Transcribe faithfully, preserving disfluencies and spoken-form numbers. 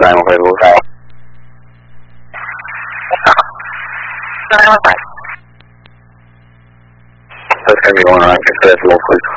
time on Facebook. That's going to be going on. I think that's local.